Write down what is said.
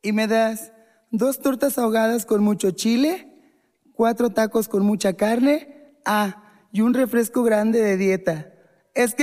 ¿Y me das 2 tortas ahogadas con mucho chile, 4 tacos con mucha carne? Ah, y un refresco grande de dieta. Es que